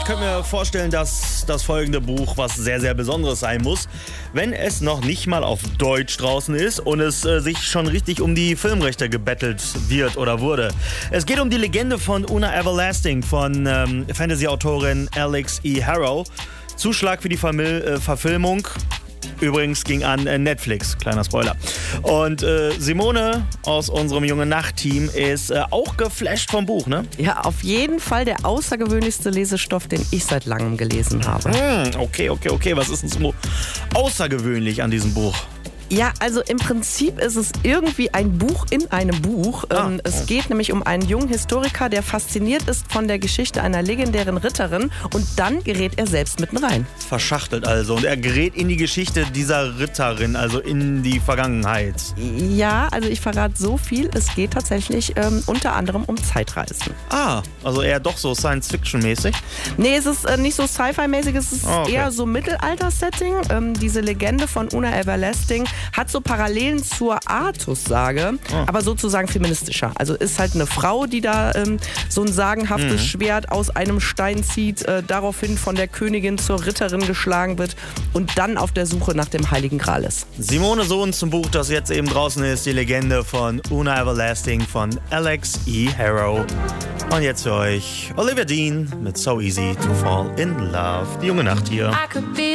Ich könnte mir vorstellen, dass das folgende Buch was sehr, sehr Besonderes sein muss, wenn es noch nicht mal auf Deutsch draußen ist und es sich schon richtig um die Filmrechte gebettelt wird oder wurde. Es geht um die Legende von Una Everlasting von Fantasy-Autorin Alex E. Harrow. Zuschlag für die Verfilmung. Übrigens ging an Netflix, kleiner Spoiler. Und Simone aus unserem Junge Nacht-Team ist auch geflasht vom Buch, ne? Ja, auf jeden Fall der außergewöhnlichste Lesestoff, den ich seit langem gelesen habe. Okay. Was ist denn so außergewöhnlich an diesem Buch? Ja, also im Prinzip ist es irgendwie ein Buch in einem Buch. Es geht nämlich um einen jungen Historiker, der fasziniert ist von der Geschichte einer legendären Ritterin und dann gerät er selbst mitten rein. Verschachtelt also. Und er gerät in die Geschichte dieser Ritterin, also in die Vergangenheit. Ja, also ich verrate so viel. Es geht tatsächlich unter anderem um Zeitreisen. Also eher doch so Science-Fiction-mäßig? Nee, es ist nicht so Sci-Fi-mäßig, es ist eher so Mittelalter-Setting. Diese Legende von Una Everlasting hat so Parallelen zur Artus-Sage, aber sozusagen feministischer. Also ist halt eine Frau, die da so ein sagenhaftes Schwert aus einem Stein zieht, daraufhin von der Königin zur Ritterin geschlagen wird und dann auf der Suche nach dem Heiligen Gral ist. Simone Sohn zum Buch, das jetzt eben draußen ist, die Legende von Una Everlasting von Alex E. Harrow. Und jetzt für euch Olivia Dean mit So Easy to Fall in Love. Die Junge Nacht hier.